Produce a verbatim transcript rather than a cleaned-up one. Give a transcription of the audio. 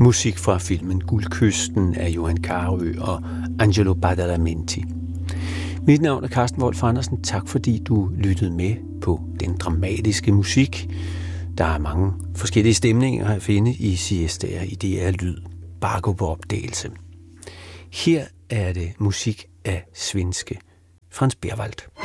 Musik fra filmen Guldkysten af Johan Carøe og Angelo Badalamenti. Mit navn er Carsten Wolf Andersen. Tak fordi du lyttede med på den dramatiske musik. Der er mange forskellige stemninger at finde i siestaer i D R Lyd. Bare gå på opdagelse. Her er det musik af svenske Frans Berwald.